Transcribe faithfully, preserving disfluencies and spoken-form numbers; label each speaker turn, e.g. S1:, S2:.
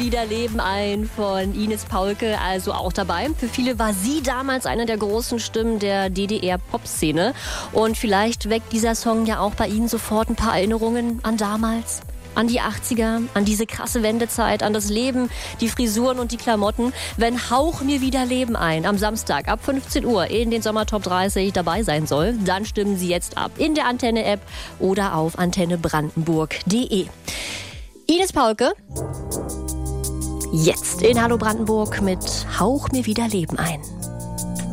S1: wieder Leben ein von Ines Paulke, also auch dabei. Für viele war sie damals eine der großen Stimmen der D D R-Pop-Szene. Und vielleicht weckt dieser Song ja auch bei Ihnen sofort ein paar Erinnerungen an damals. An die achtziger, an diese krasse Wendezeit, an das Leben, die Frisuren und die Klamotten. Wenn Hauch mir wieder Leben ein am Samstag ab fünfzehn Uhr in den Sommertop dreißig dabei sein soll, dann stimmen Sie jetzt ab in der Antenne-App oder auf antenne brandenburg punkt de. Ines Paulke, jetzt in Hallo Brandenburg mit Hauch mir wieder Leben ein.